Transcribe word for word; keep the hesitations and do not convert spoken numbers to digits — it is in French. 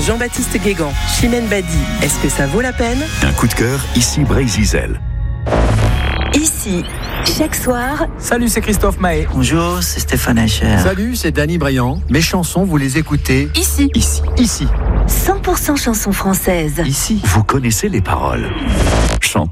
Jean-Baptiste Guégan, Chimène Badi, est-ce que ça vaut la peine? Un coup de cœur, ici Brésil. Ici, chaque soir. Salut, c'est Christophe Maé. Bonjour, c'est Stéphane Echer. Salut, c'est Danny Briand. Mes chansons, vous les écoutez Ici. Ici. Ici. cent pour cent chansons françaises. Ici. Vous connaissez les paroles. Chantez.